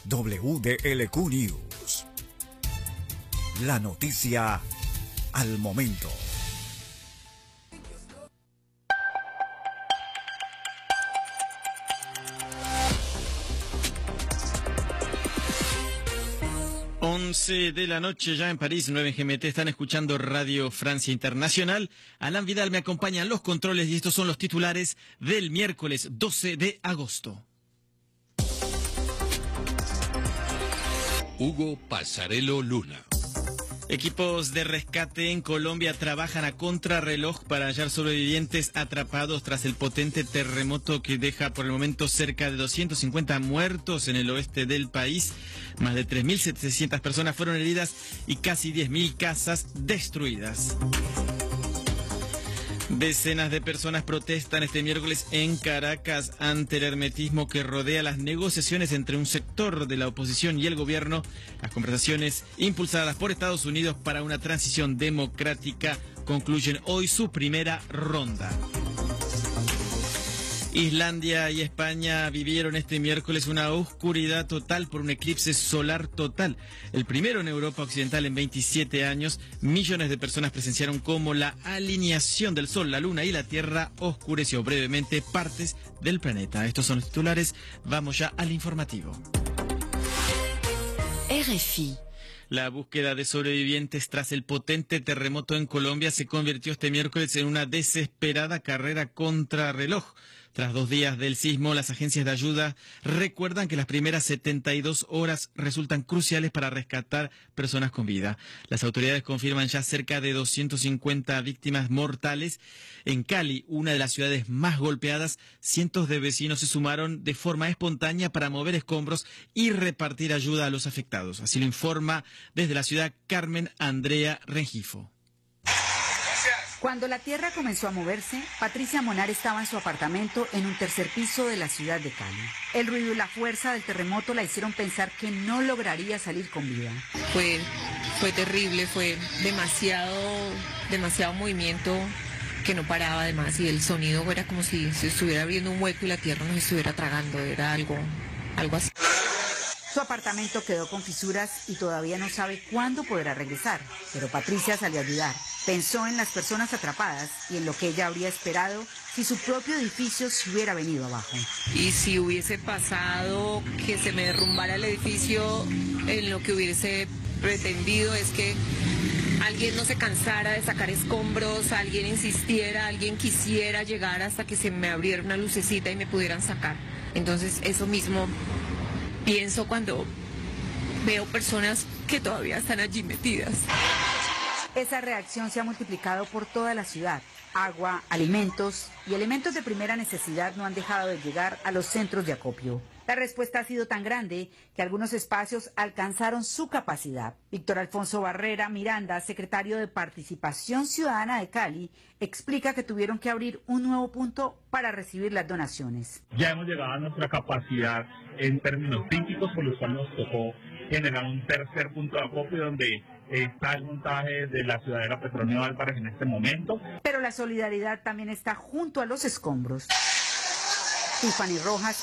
WDLQ News. La noticia al momento. De la noche ya en París, 9 en GMT, están escuchando Radio Francia Internacional. Alan Vidal me acompaña en los controles y estos son los titulares del miércoles 12 de agosto. Hugo Pasarello Luna. Equipos de rescate en Colombia trabajan a contrarreloj para hallar sobrevivientes atrapados tras el potente terremoto que deja por el momento cerca de 250 muertos en el oeste del país. Más de 3.700 personas fueron heridas y casi 10.000 casas destruidas. Decenas de personas protestan este miércoles en Caracas ante el hermetismo que rodea las negociaciones entre un sector de la oposición y el gobierno. Las conversaciones impulsadas por Estados Unidos para una transición democrática concluyen hoy su primera ronda. Islandia y España vivieron este miércoles una oscuridad total por un eclipse solar total. El primero en Europa Occidental en 27 años. Millones de personas presenciaron cómo la alineación del Sol, la Luna y la Tierra oscureció brevemente partes del planeta. Estos son los titulares. Vamos ya al informativo. RFI. La búsqueda de sobrevivientes tras el potente terremoto en Colombia se convirtió este miércoles en una desesperada carrera contrarreloj. Tras 2 días del sismo, las agencias de ayuda recuerdan que las primeras 72 horas resultan cruciales para rescatar personas con vida. Las autoridades confirman ya cerca de 250 víctimas mortales. En Cali, una de las ciudades más golpeadas, cientos de vecinos se sumaron de forma espontánea para mover escombros y repartir ayuda a los afectados. Así lo informa desde la ciudad Carmen Andrea Rengifo. Cuando la tierra comenzó a moverse, Patricia Monar estaba en su apartamento en un tercer piso de la ciudad de Cali. El ruido y la fuerza del terremoto la hicieron pensar que no lograría salir con vida. Fue terrible, fue demasiado movimiento que no paraba además y el sonido era como si se estuviera abriendo un hueco y la tierra nos estuviera tragando, era algo así. Su apartamento quedó con fisuras y todavía no sabe cuándo podrá regresar. Pero Patricia salió a ayudar. Pensó en las personas atrapadas y en lo que ella habría esperado si su propio edificio se hubiera venido abajo. Y si hubiese pasado que se me derrumbara el edificio, en lo que hubiese pretendido es que alguien no se cansara de sacar escombros, alguien insistiera, alguien quisiera llegar hasta que se me abriera una lucecita y me pudieran sacar. Entonces eso mismo pienso cuando veo personas que todavía están allí metidas. Esa reacción se ha multiplicado por toda la ciudad. Agua, alimentos y elementos de primera necesidad no han dejado de llegar a los centros de acopio. La respuesta ha sido tan grande que algunos espacios alcanzaron su capacidad. Víctor Alfonso Barrera Miranda, secretario de Participación Ciudadana de Cali, explica que tuvieron que abrir un nuevo punto para recibir las donaciones. Ya hemos llegado a nuestra capacidad en términos físicos, por lo cual nos tocó generar un tercer punto de acopio donde está el montaje de la ciudadela Petronio Álvarez en este momento. Pero la solidaridad también está junto a los escombros. Tiffany Rojas